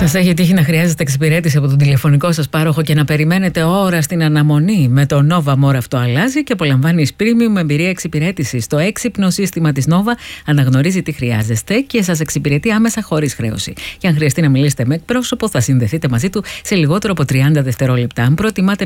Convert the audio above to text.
Σας έχει τύχει να χρειάζεται εξυπηρέτηση από τον τηλεφωνικό σας πάροχο και να περιμένετε ώρα στην αναμονή? Με το Nova More αυτό αλλάζει και απολαμβάνει premium εμπειρία εξυπηρέτησης. Το έξυπνο σύστημα της Nova αναγνωρίζει τι χρειάζεστε και σας εξυπηρετεί άμεσα χωρίς χρέωση. Και αν χρειαστεί να μιλήσετε με εκπρόσωπο, θα συνδεθείτε μαζί του σε λιγότερο από 30 δευτερόλεπτα. Αν προτιμάτε